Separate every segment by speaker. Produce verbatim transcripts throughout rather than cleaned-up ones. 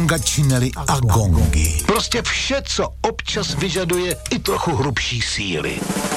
Speaker 1: činely a gongy.
Speaker 2: Prostě vše, co občas vyžaduje i trochu hrubší síly.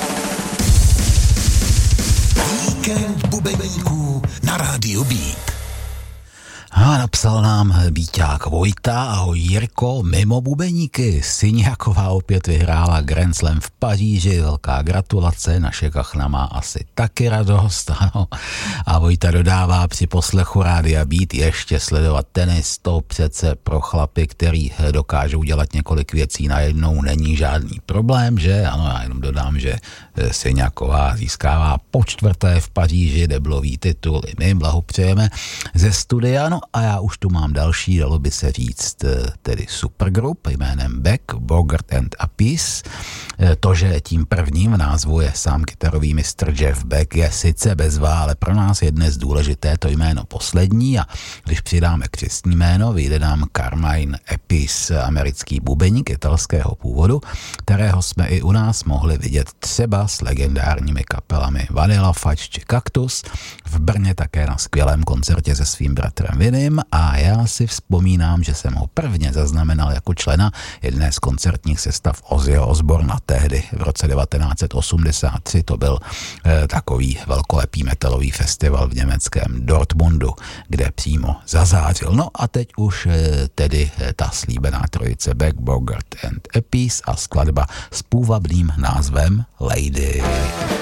Speaker 1: Víkend bubeníků na rádiu Beat.
Speaker 3: A napsal nám Bíťák Vojta: ahoj Jirko, mimo bubeníky, Syňáková opět vyhrála Grand Slam v Paříži, velká gratulace, naše kachna má asi taky radost, ano. A Vojta dodává: při poslechu rádia Beat ještě sledovat tenis, to přece pro chlapy, který dokážou dělat několik věcí najednou, není žádný problém, že? Ano, já jenom dodám, že Syňáková získává po čtvrté v Paříži deblový titul, i my blahopřejeme ze studia. No a já už tu mám další, dalo by se říct, tedy supergroup jménem Beck, Bogert and Appice. To, že tím prvním v názvu je sám kytarový mistr Jeff Beck, je sice bezvá, ale pro nás je dnes důležité to jméno poslední, a když přidáme křestní jméno, vyjde nám Carmine Appice, americký bubeník italského původu, kterého jsme i u nás mohli vidět třeba s legendárními kapelami Vanilla Fudge či Cactus, v Brně také na skvělém koncertě se svým bratrem Vinim, a já si vzpomínám, že jsem ho prvně zaznamenal jako člena jedné z koncertních sestav Ozzyho Osbourna tehdy v roce devatenáct set osmdesát tři. To byl eh, takový velkolepý metalový festival v německém Dortmundu, kde přímo zazářil. No a teď už eh, tedy eh, ta slíbená trojice Beck, Bogert and Appice a skladba s půvabným názvem Lady.